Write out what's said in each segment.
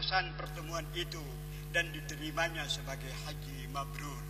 kesuksesan pertemuan itu dan diterimanya sebagai haji mabrur.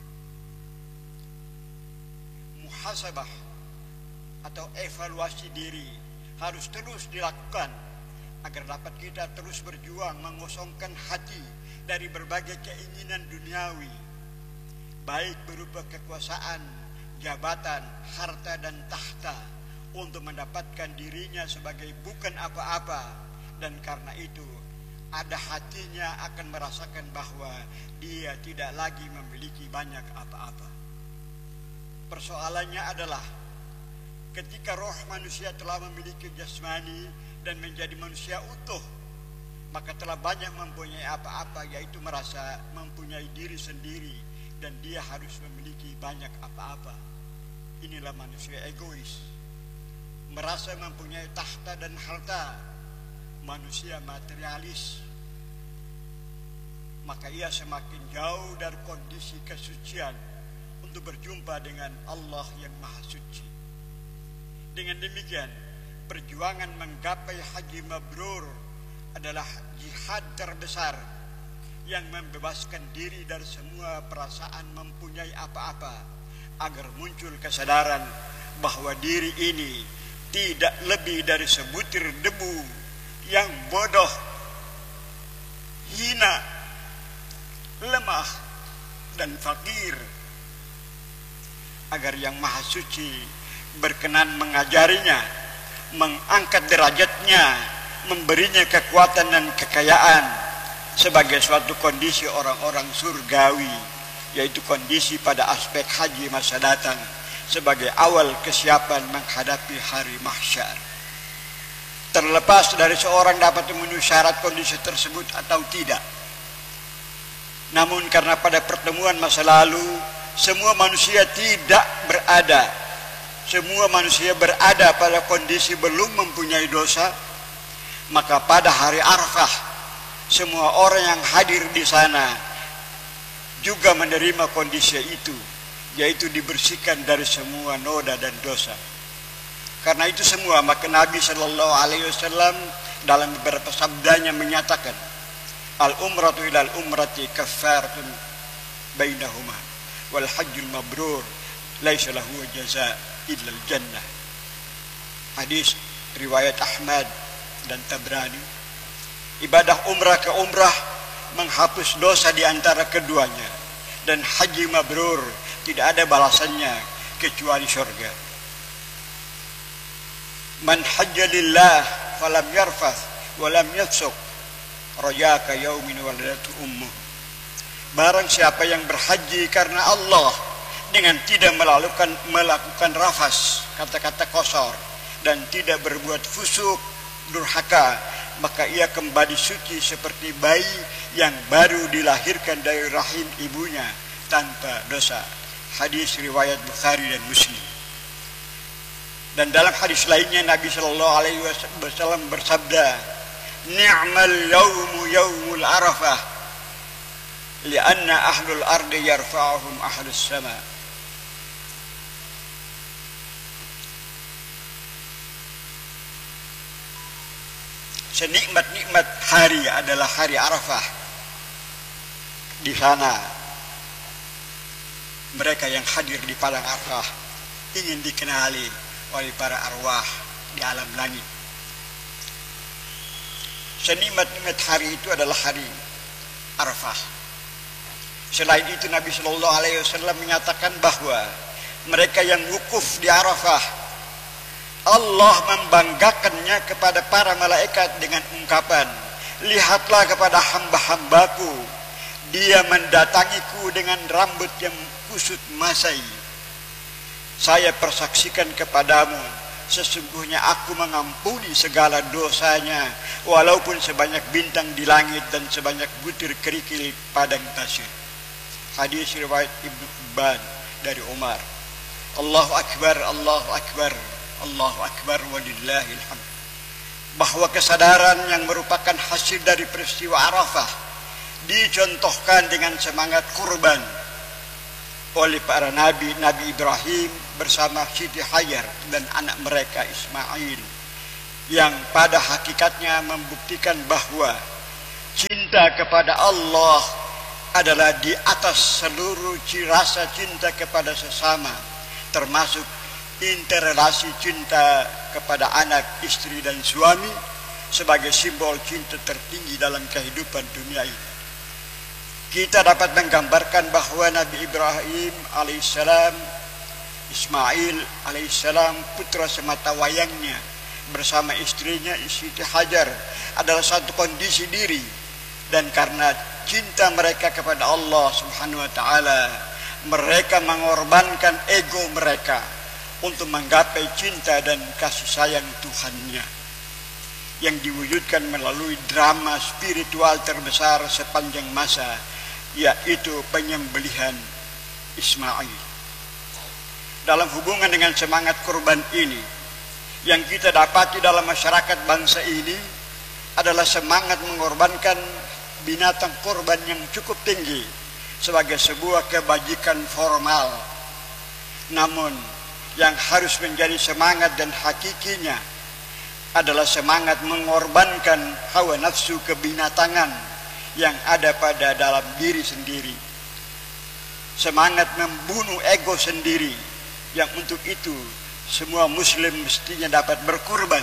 Muhasabah atau evaluasi diri harus terus dilakukan agar dapat kita terus berjuang mengosongkan hati dari berbagai keinginan duniawi, baik berupa kekuasaan, jabatan, harta dan tahta, untuk mendapatkan dirinya sebagai bukan apa-apa, dan karena itu ada hatinya akan merasakan bahwa dia tidak lagi memiliki banyak apa-apa. Persoalannya adalah ketika roh manusia telah memiliki jasmani dan menjadi manusia utuh, maka telah banyak mempunyai apa-apa, yaitu merasa mempunyai diri sendiri dan dia harus memiliki banyak apa-apa. Inilah manusia egois, merasa mempunyai tahta dan harta, manusia materialis. Maka ia semakin jauh dari kondisi kesucian untuk berjumpa dengan Allah yang Maha Suci. Dengan demikian, perjuangan menggapai haji mabrur adalah jihad terbesar yang membebaskan diri dari semua perasaan mempunyai apa-apa, agar muncul kesadaran bahwa diri ini tidak lebih dari sebutir debu yang bodoh, hina, lemah, dan fakir, agar yang Maha Suci berkenan mengajarinya, mengangkat derajatnya, memberinya kekuatan dan kekayaan sebagai suatu kondisi orang-orang surgawi, yaitu kondisi pada aspek haji masa datang sebagai awal kesiapan menghadapi hari mahsyar. Terlepas dari seorang dapat memenuhi syarat kondisi tersebut atau tidak, namun karena pada pertemuan masa lalu semua manusia berada pada kondisi belum mempunyai dosa, maka pada hari Arafah semua orang yang hadir di sana juga menerima kondisi itu, yaitu dibersihkan dari semua noda dan dosa. Karena itu semua, maka Nabi Shallallahu Alaihi Wasallam dalam beberapa sabdanya menyatakan, al-umratu ilal umrati kaffaratun bainahuma wal hajjul mabrur laisa lahu jazaa illa al-jannah. Hadis riwayat Ahmad dan Tabrani. Ibadah umrah ke umrah menghapus dosa di antara keduanya, dan haji mabrur tidak ada balasannya kecuali surga. Man hajja lillah falam yarfath walam yafsuq rajaka yaumin waladatu ummuh. Barang siapa yang berhaji karena Allah dengan tidak melakukan rafas, kata-kata kosor, dan tidak berbuat fusuk, durhaka, maka ia kembali suci seperti bayi yang baru dilahirkan dari rahim ibunya tanpa dosa. Hadis riwayat Bukhari dan Muslim. Dan dalam hadis lainnya Nabi Shallallahu Alaihi Wasallam bersabda, "Ni'mal yaumu yaumul Arafah, lianna ahlul ardi yarfa'uhum ahlus sama." Senikmat-nikmat hari adalah hari Arafah. Di sana mereka yang hadir di padang Arafah ingin dikenali oleh para arwah di alam langit. Senikmat-nikmat hari itu adalah hari Arafah. Selain itu Nabi Shallallahu Alaihi Wasallam menyatakan bahwa mereka yang wukuf di Arafah, Allah membanggakannya kepada para malaikat dengan ungkapan, lihatlah kepada hamba-hambaku, dia mendatangiku dengan rambut yang kusut masai. Saya persaksikan kepadamu, sesungguhnya aku mengampuni segala dosanya, walaupun sebanyak bintang di langit dan sebanyak butir kerikil padang pasir. Hadis riwayat Ibnu Hibban dari Umar. Allahu Akbar, Allahu Akbar, Allahu Akbar walillahil hamd. Bahwa kesadaran yang merupakan hasil dari peristiwa Arafah dicontohkan dengan semangat kurban oleh para nabi, Nabi Ibrahim bersama Siti Hajar dan anak mereka Ismail, yang pada hakikatnya membuktikan bahwa cinta cinta kepada Allah adalah di atas seluruh rasa cinta kepada sesama, termasuk interrelasi cinta kepada anak, istri dan suami sebagai simbol cinta tertinggi dalam kehidupan dunia ini. Kita dapat menggambarkan bahwa Nabi Ibrahim alaihissalam, Ismail alaihissalam, putra semata wayangnya bersama istrinya Siti Hajar adalah satu kondisi diri, dan karena cinta mereka kepada Allah Subhanahu wa taala, mereka mengorbankan ego mereka untuk menggapai cinta dan kasih sayang Tuhannya yang diwujudkan melalui drama spiritual terbesar sepanjang masa, yaitu penyembelihan Ismail. Dalam hubungan dengan semangat kurban ini, yang kita dapati dalam masyarakat bangsa ini adalah semangat mengorbankan binatang kurban yang cukup tinggi sebagai sebuah kebajikan formal. Namun yang harus menjadi semangat dan hakikinya adalah semangat mengorbankan hawa nafsu kebinatangan yang ada pada dalam diri sendiri. Semangat membunuh ego sendiri, yang untuk itu semua muslim mestinya dapat berkurban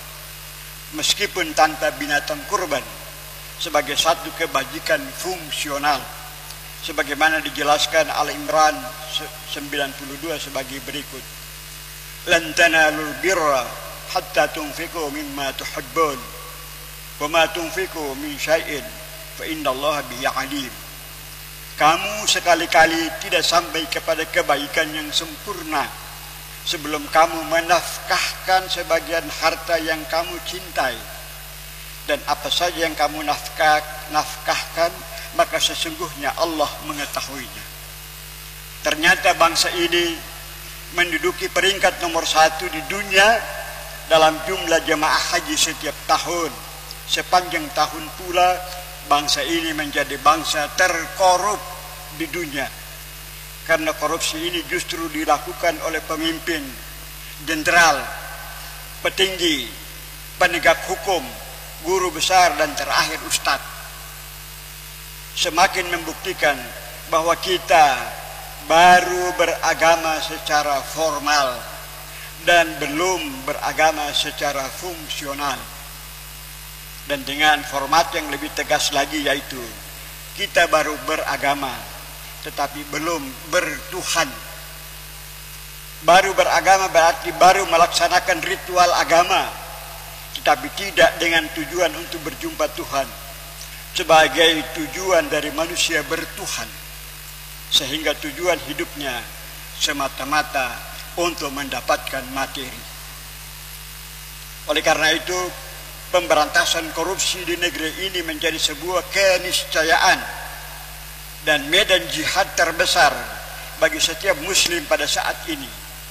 meskipun tanpa binatang kurban, sebagai satu kebajikan fungsional, sebagaimana dijelaskan Al-Imran 92 sebagai berikut: lan tanalul birra hatta tunfiqu mimma tuhibbun wa ma tunfiqu min syai'in fa innallaha bihi alim. Kamu sekali-kali tidak sampai kepada kebaikan yang sempurna sebelum kamu menafkahkan sebagian harta yang kamu cintai, dan apa saja yang kamu nafkahkan maka sesungguhnya Allah mengetahuinya. Ternyata bangsa ini menduduki peringkat nomor 1 di dunia dalam jumlah jemaah haji setiap tahun. Sepanjang tahun pula bangsa ini menjadi bangsa terkorup di dunia, karena korupsi ini justru dilakukan oleh pemimpin, jenderal, petinggi, penegak hukum, guru besar, dan terakhir ustadz. Semakin membuktikan bahwa kita baru beragama secara formal dan belum beragama secara fungsional. Dan dengan format yang lebih tegas lagi, yaitu kita baru beragama tetapi belum bertuhan. Baru beragama berarti baru melaksanakan ritual agama, tetapi tidak dengan tujuan untuk berjumpa Tuhan sebagai tujuan dari manusia bertuhan, sehingga tujuan hidupnya semata-mata untuk mendapatkan materi. Oleh karena itu, pemberantasan korupsi di negeri ini menjadi sebuah keniscayaan dan medan jihad terbesar bagi setiap muslim pada saat ini.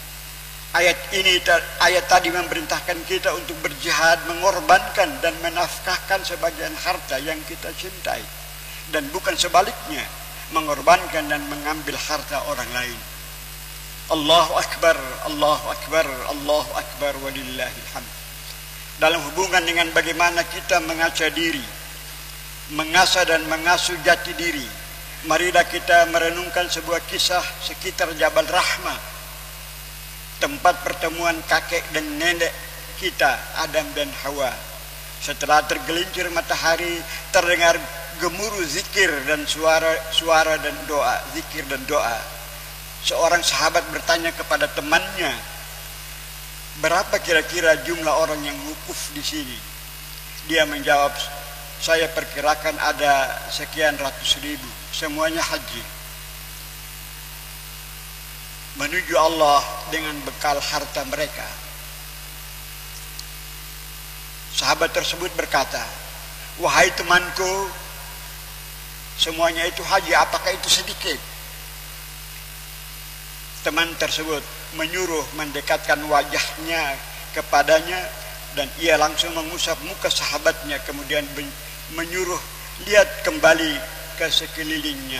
Ayat tadi memerintahkan kita untuk berjihad, mengorbankan dan menafkahkan sebagian harta yang kita cintai, dan bukan sebaliknya, mengorbankan dan mengambil harta orang lain. Allahu Akbar, Allahu Akbar, Allahu Akbar, walillahil hamd. Dalam hubungan dengan bagaimana kita mengaca diri, mengasah dan mengasuh jati diri, marilah kita merenungkan sebuah kisah sekitar Jabal Rahmah, tempat pertemuan kakek dan nenek kita, Adam dan Hawa. Setelah tergelincir matahari, terdengar gemuruh zikir dan suara dan doa, zikir dan doa. Seorang sahabat bertanya kepada temannya, berapa kira-kira jumlah orang yang wukuf di sini? Dia menjawab, saya perkirakan ada sekian ratus ribu, semuanya haji menuju Allah dengan bekal harta mereka. Sahabat tersebut berkata, wahai temanku, semuanya itu haji, apakah itu sedikit? Teman tersebut menyuruh mendekatkan wajahnya kepadanya, dan ia langsung mengusap muka sahabatnya, kemudian menyuruh lihat kembali ke sekelilingnya.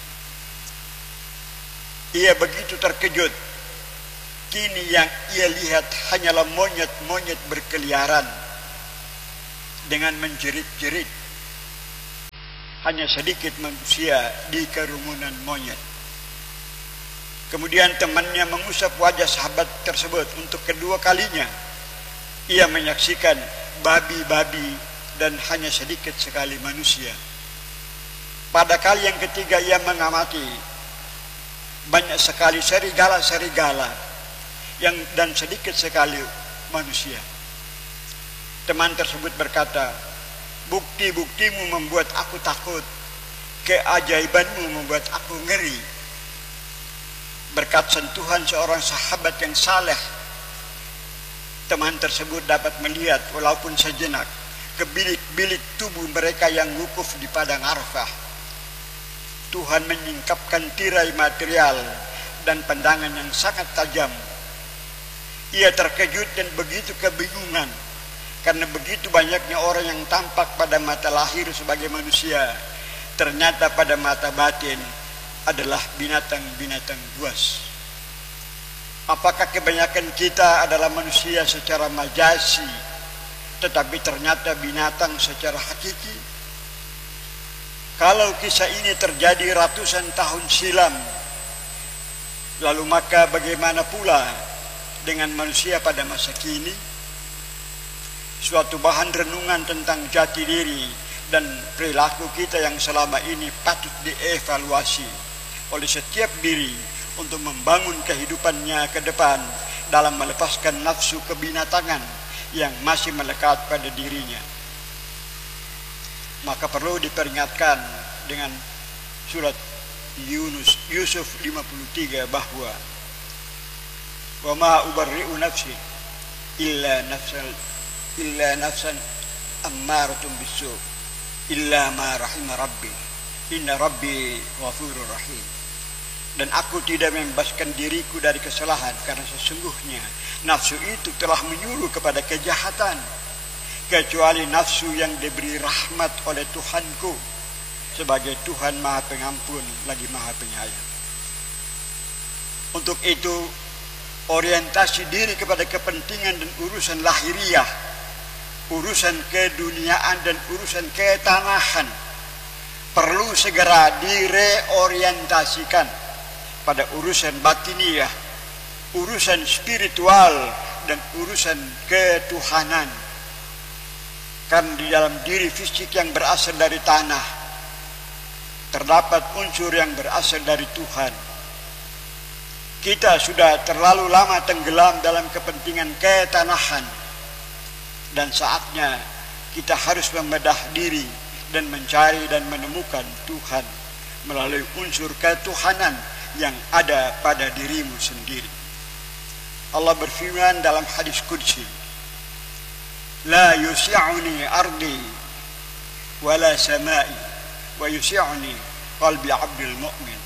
Ia begitu terkejut, kini yang ia lihat hanyalah monyet-monyet berkeliaran dengan menjerit-jerit. hanya sedikit manusia di kerumunan monyet. Kemudian temannya mengusap wajah sahabat tersebut untuk kedua kalinya. Ia menyaksikan babi-babi dan hanya sedikit sekali manusia. Pada kali yang ketiga ia mengamati banyak sekali serigala-serigala dan sedikit sekali manusia. Teman tersebut berkata, bukti-buktimu membuat aku takut, keajaibanmu membuat aku ngeri. Berkat sentuhan seorang sahabat yang saleh, teman tersebut dapat melihat walaupun sejenak ke bilik-bilik tubuh mereka yang wukuf di padang Arafah. Tuhan menyingkapkan tirai material dan pandangan yang sangat tajam. Ia terkejut dan begitu kebingungan karena begitu banyaknya orang yang tampak pada mata lahir sebagai manusia, ternyata pada mata batin adalah binatang-binatang buas. Apakah kebanyakan kita adalah manusia secara majasi, tetapi ternyata binatang secara hakiki? Kalau kisah ini terjadi ratusan tahun silam, lalu maka bagaimana pula dengan manusia pada masa kini? Suatu bahan renungan tentang jati diri dan perilaku kita yang selama ini patut dievaluasi oleh setiap diri untuk membangun kehidupannya ke depan dalam melepaskan nafsu kebinatangan yang masih melekat pada dirinya. Maka perlu diperingatkan dengan surat Yusuf 53 bahwa wa ma ubarri'u nafsi illa nafsan ammaratun bisu illa ma rahima rabbi inna rabbi ghafurur rahim. Dan aku tidak membebaskan diriku dari kesalahan karena sesungguhnya nafsu itu telah menyuruh kepada kejahatan, kecuali nafsu yang diberi rahmat oleh Tuhanku sebagai Tuhan Maha Pengampun lagi Maha Penyayang. Untuk itu orientasi diri kepada kepentingan dan urusan lahiriah, urusan keduniaan dan urusan ketanahan perlu segera direorientasikan pada urusan batiniah, urusan spiritual dan urusan ketuhanan. Karena di dalam diri fisik yang berasal dari tanah terdapat unsur yang berasal dari Tuhan. Kita sudah terlalu lama tenggelam dalam kepentingan ketanahan, dan saatnya kita harus membedah diri dan mencari dan menemukan Tuhan melalui unsur ketuhanan yang ada pada dirimu sendiri. Allah berfirman dalam hadis qudsi, la yusi'uni ardi wala samai wa yusi'uni qalbi abdul mu'min.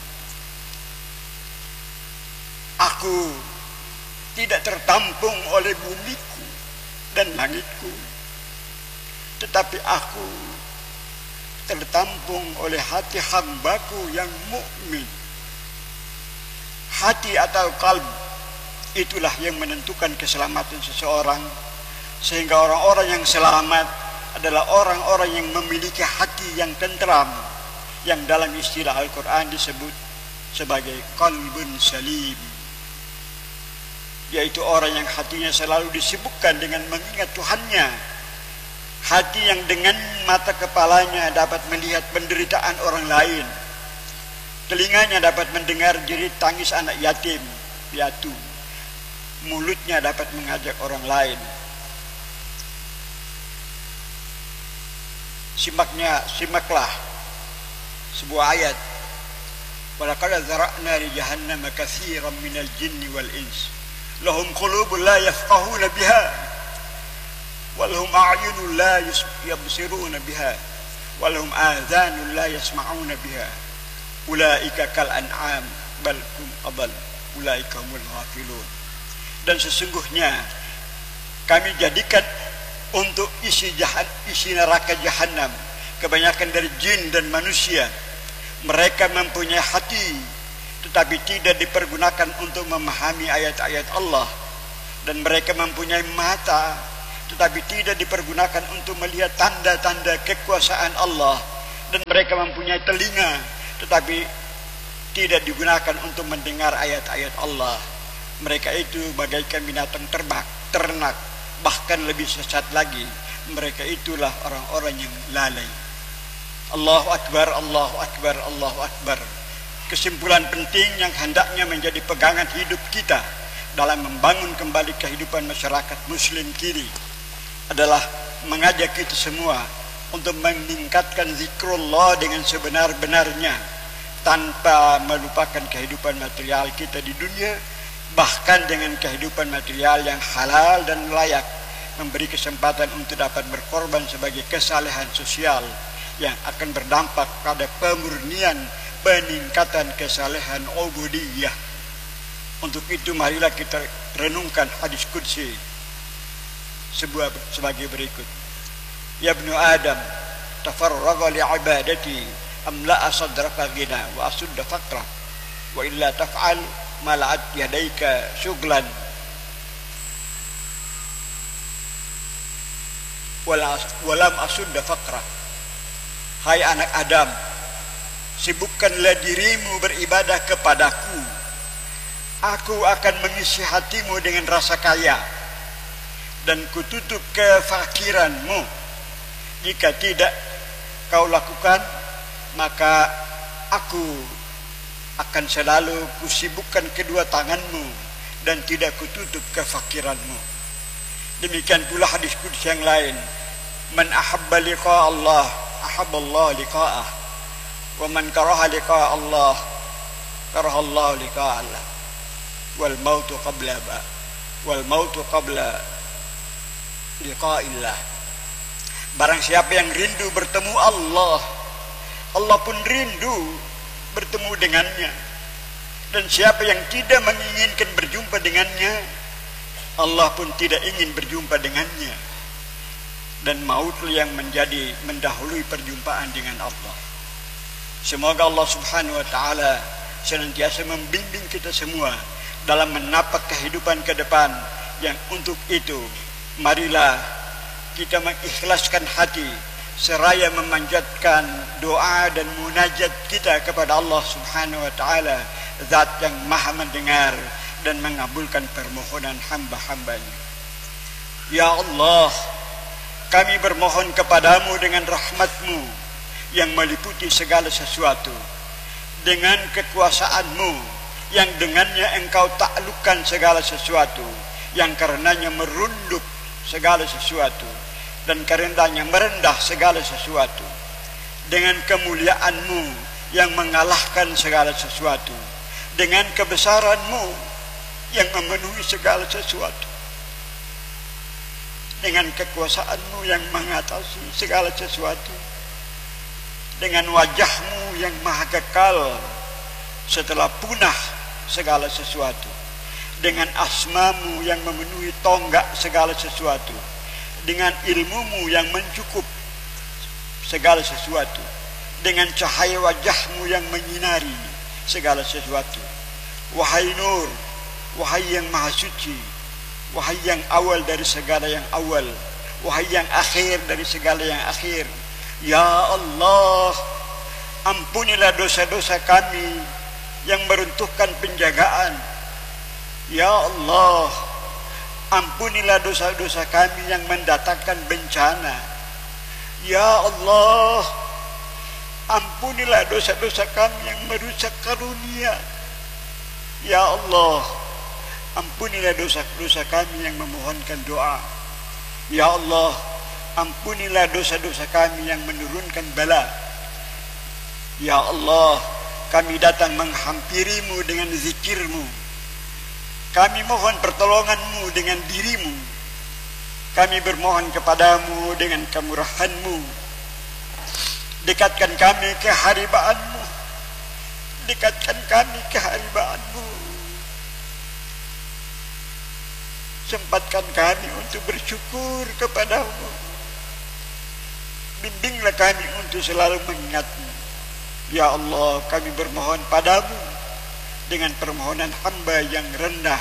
Aku tidak tertampung oleh bumiku dan langitku, tetapi aku tertampung oleh hati hambaku yang mukmin. Hati atau kalb itulah yang menentukan keselamatan seseorang, sehingga orang-orang yang selamat adalah orang-orang yang memiliki hati yang tentram, yang dalam istilah Al-Quran disebut sebagai qalbun salim, yaitu orang yang hatinya selalu disibukkan dengan mengingat Tuhannya, hati yang dengan mata kepalanya dapat melihat penderitaan orang lain, telinganya dapat mendengar jerit tangis anak yatim piatu, mulutnya dapat mengajak orang lain. Simaklah sebuah ayat, walaqad zara'na li jahannama katsiran minal jinni wal ins lahum qulubun la yafqahuna biha wa lahum a'yunun la yubsiruna biha wa lahum adhanun la yasma'una biha ulaika kal an'am bal hum adall ulaika humul ghafilun. Dan sesungguhnya kami jadikan untuk isi neraka jahanam kebanyakan dari jin dan manusia. Mereka mempunyai hati tetapi tidak dipergunakan untuk memahami ayat-ayat Allah, dan mereka mempunyai mata tetapi tidak dipergunakan untuk melihat tanda-tanda kekuasaan Allah, dan mereka mempunyai telinga tetapi tidak digunakan untuk mendengar ayat-ayat Allah. Mereka itu bagaikan binatang ternak, bahkan lebih sesat lagi, mereka itulah orang-orang yang lalai. Allahu Akbar, Allahu Akbar, Allahu Akbar. Kesimpulan penting yang hendaknya menjadi pegangan hidup kita dalam membangun kembali kehidupan masyarakat muslim kini adalah mengajak kita semua untuk meningkatkan zikrullah dengan sebenar-benarnya tanpa melupakan kehidupan material kita di dunia, bahkan dengan kehidupan material yang halal dan layak, memberi kesempatan untuk dapat berkorban sebagai kesalehan sosial yang akan berdampak pada pemurnian peningkatan kesalehan ubudiyah. Untuk itu marilah kita renungkan hadis qudsi sebagai berikut. Ya ibnu Adam, tafarragha li ibadati amla'a sadraka ghina wa asudda faqra wa illa taf'al mala'at yadaika syuglan walam asudda faqra. Hai anak Adam, sibukkanlah dirimu beribadah kepadaku, aku akan mengisi hatimu dengan rasa kaya dan kututup kefakiranmu. Jika tidak kau lakukan, maka aku akan selalu kusibukkan kedua tanganmu dan tidak kututup kefakiranmu. Demikian pula hadis qudsi yang lain, man ahabba liqa Allah ahabba Allah liqa'ah wa man karaha liqa Allah karaha Allah liqa Allah wal mautu qabla liqa'illah. Barang siapa yang rindu bertemu Allah, Allah pun rindu bertemu dengannya. Dan siapa yang tidak menginginkan berjumpa dengannya, Allah pun tidak ingin berjumpa dengannya. Dan mautlah yang mendahului perjumpaan dengan Allah. Semoga Allah Subhanahu wa taala senantiasa membimbing kita semua dalam menapak kehidupan ke depan, yang untuk itu marilah kita mengikhlaskan hati seraya memanjatkan doa dan munajat kita kepada Allah Subhanahu wa taala, zat yang maha mendengar dan mengabulkan permohonan hamba-hambanya. Ya Allah, kami bermohon kepadamu dengan rahmatmu yang meliputi segala sesuatu, dengan kekuasaanmu yang dengannya engkau taklukkan segala sesuatu, yang karenanya merunduk segala sesuatu, dan karenanya merendah segala sesuatu, dengan kemuliaanmu yang mengalahkan segala sesuatu, dengan kebesaranmu yang memenuhi segala sesuatu, dengan kekuasaanmu yang mengatasi segala sesuatu, dengan wajahmu yang maha kekal setelah punah segala sesuatu, dengan asmamu yang memenuhi tonggak segala sesuatu, dengan ilmumu yang mencukup segala sesuatu, dengan cahaya wajahmu yang menyinari segala sesuatu. Wahai Nur, wahai yang maha suci, wahai yang awal dari segala yang awal, wahai yang akhir dari segala yang akhir. Ya Allah, ampunilah dosa-dosa kami yang meruntuhkan penjagaan. Ya Allah, ampunilah dosa-dosa kami yang mendatangkan bencana. Ya Allah, ampunilah dosa-dosa kami yang merusak karunia. Ya Allah, ampunilah dosa-dosa kami yang memohonkan doa. Ya Allah, ampunilah dosa-dosa kami yang menurunkan bala. Ya Allah, kami datang menghampirimu dengan zikirmu. Kami mohon pertolonganmu dengan dirimu. Kami bermohon kepadamu dengan kemurahanmu. Dekatkan kami ke haribaanmu. Dekatkan kami ke haribaanmu. Sempatkan kami untuk bersyukur kepadamu. Bimbinglah kami untuk selalu mengingatmu. Ya Allah, kami bermohon padamu dengan permohonan hamba yang rendah,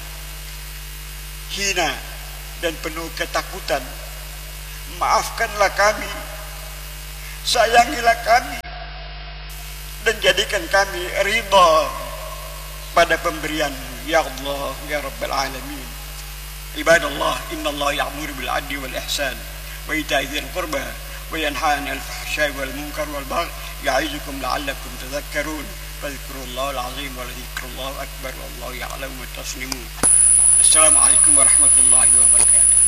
hina, dan penuh ketakutan. Maafkanlah kami sayangilah kami dan jadikan kami ridha pada pemberian-Mu ya Allah ya Rabbal Alamin. Ibadallah, innallaha ya'muru bil 'adli wal ihsan wa ita'i dzil qurba wa yanha 'anil fahsya'i wal munkar wal baghi ya'izukum la'allakum tadhakkarun. Fadhkurullahal 'azim wa dzikrullahil akbar wallahu ya'lamu ma tasnimun. Assalamualaikum warahmatullahi wabarakatuh.